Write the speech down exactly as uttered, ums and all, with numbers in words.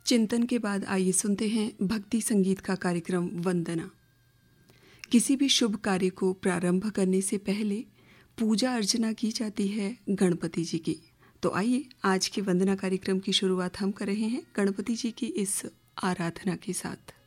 चिंतन के बाद आइए सुनते हैं भक्ति संगीत का कार्यक्रम वंदना। किसी भी शुभ कार्य को प्रारंभ करने से पहले पूजा अर्चना की जाती है गणपति जी की। तो आइए आज के वंदना कार्यक्रम की शुरुआत हम कर रहे हैं गणपति जी की इस आराधना के साथ।